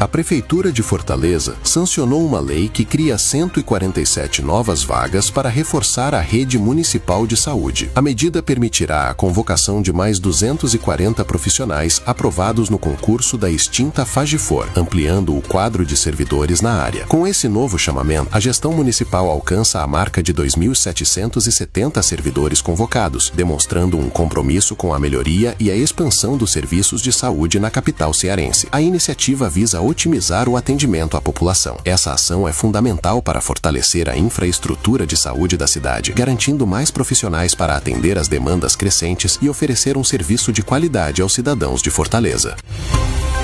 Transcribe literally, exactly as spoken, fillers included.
A Prefeitura de Fortaleza sancionou uma lei que cria cento e quarenta e sete novas vagas para reforçar a rede municipal de saúde. A medida permitirá a convocação de mais duzentos e quarenta profissionais aprovados no concurso da extinta Fagifor, ampliando o quadro de servidores na área. Com esse novo chamamento, a gestão municipal alcança a marca de dois mil setecentos e setenta servidores convocados, demonstrando um compromisso com a melhoria e a expansão dos serviços de saúde na capital cearense. A iniciativa visa otimizar o atendimento à população. Essa ação é fundamental para fortalecer a infraestrutura de saúde da cidade, garantindo mais profissionais para atender às demandas crescentes e oferecer um serviço de qualidade aos cidadãos de Fortaleza.